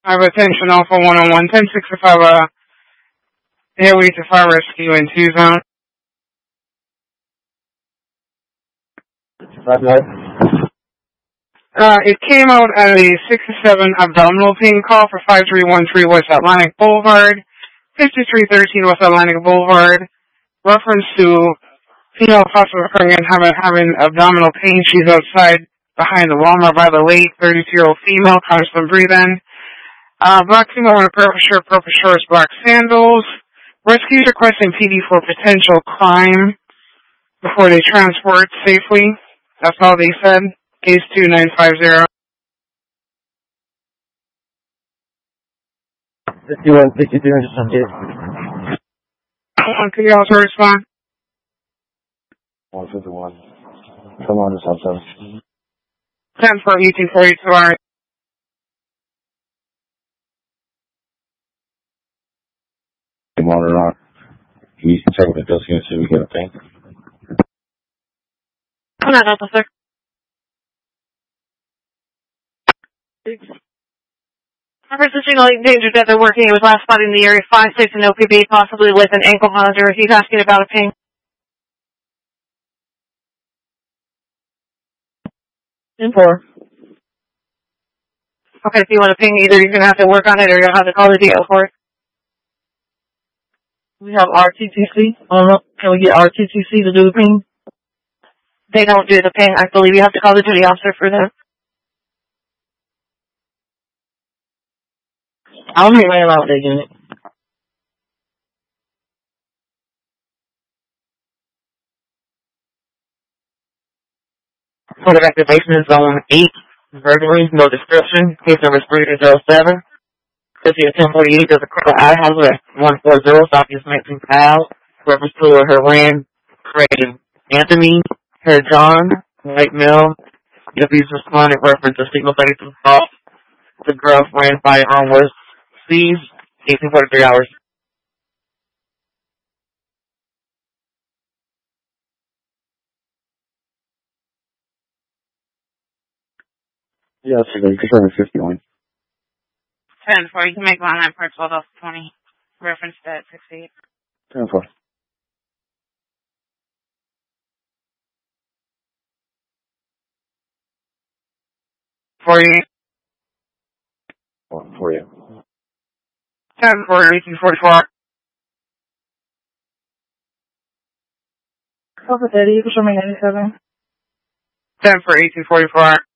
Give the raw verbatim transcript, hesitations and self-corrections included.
I have attention Alpha one oh one, ten six if I have a airway to fire rescue in two zone. Uh, it came out at a six seven abdominal pain call for five three one three West Atlantic Boulevard, fifty-three thirteen West Atlantic Boulevard. Reference to female possible pregnant having, having abdominal pain. She's outside behind the Walmart by the lake, thirty-two-year-old female, constant breathing. Uh, black female in a purple shirt, purple shorts, black sandals. Rescues requesting P D for potential crime before they transport safely. That's all they said. Case two nine five zero. fifty-one, fifty-three, one One, could you also respond? one fifty-one. Come on, just outside. ten for eighteen forty-two, alright. Monitor on. You can check with the dose unit so we get a thing. Come on, officer. Officer signaling danger death are working. He was last spotted in the area five six and O P B, possibly with an ankle monitor. He's asking about a ping. ten four. Okay, if you want to ping, either you're going to have to work on it or you'll have to call the D O for it. We have R T T C. Um, can we get R T T C to do the ping? They don't do the ping. I believe you have to call the duty officer for that. I'll be right out that unit. Point of activation is zone eight. Burglary, no description. Case number is three zero seven. fifty to ten forty-eight, there's a couple eye house at one forty, Southeast nineteen Pal. Reference to her ran Craig Anthony, her John, white male. Deputies responded reference to signal thirty to assault. The girl ran firearm was seized, eighteen forty-three hours. Yes, sir. Confirm fifty-one. ten four, you can make line nine part twelve off twenty. Reference to sixty-eight. ten four. forty-eight. One for you. ten four, eighteen forty-four. Cover thirty, you can show me ninety-seven. ten for eighteen forty-four.